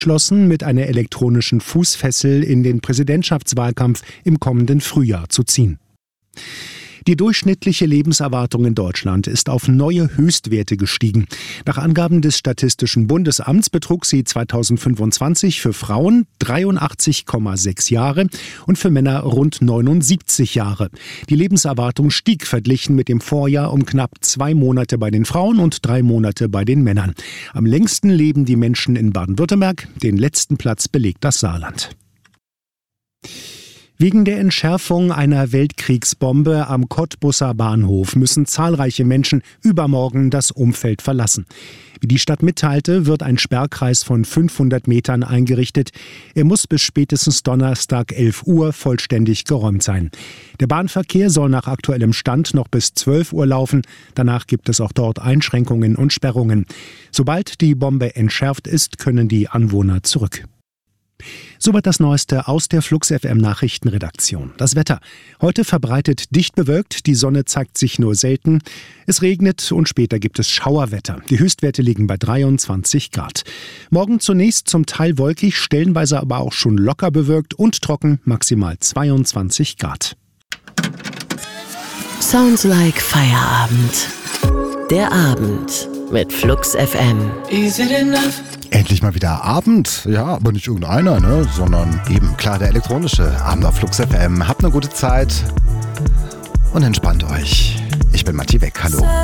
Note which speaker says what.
Speaker 1: Entschlossen, mit einer elektronischen Fußfessel in den Präsidentschaftswahlkampf im kommenden Frühjahr zu ziehen. Die durchschnittliche Lebenserwartung in Deutschland ist auf neue Höchstwerte gestiegen. Nach Angaben des Statistischen Bundesamts betrug sie 2025 für Frauen 83,6 Jahre und für Männer rund 79 Jahre. Die Lebenserwartung stieg verglichen mit dem Vorjahr um knapp 2 Monate bei den Frauen und 3 Monate bei den Männern. Am längsten leben die Menschen in Baden-Württemberg. Den letzten Platz belegt das Saarland. Wegen der Entschärfung einer Weltkriegsbombe am Cottbusser Bahnhof müssen zahlreiche Menschen übermorgen das Umfeld verlassen. Wie die Stadt mitteilte, wird ein Sperrkreis von 500 Metern eingerichtet. Er muss bis spätestens Donnerstag 11 Uhr vollständig geräumt sein. Der Bahnverkehr soll nach aktuellem Stand noch bis 12 Uhr laufen. Danach gibt es auch dort Einschränkungen und Sperrungen. Sobald die Bombe entschärft ist, können die Anwohner zurück. Soweit das Neueste aus der Flux FM Nachrichtenredaktion. Das Wetter. Heute verbreitet dicht bewölkt, die Sonne zeigt sich nur selten. Es regnet und später gibt es Schauerwetter. Die Höchstwerte liegen bei 23 Grad. Morgen zunächst zum Teil wolkig, stellenweise aber auch schon locker bewölkt und trocken, maximal 22 Grad.
Speaker 2: Sounds like Feierabend. Der Abend mit Flux FM.
Speaker 3: Is it enough?
Speaker 4: Endlich mal wieder Abend. Ja, aber nicht irgendeiner, ne? Sondern eben klar der elektronische Abend auf Flux FM. Habt eine gute Zeit und entspannt euch. Ich bin Matti Weck. Hallo.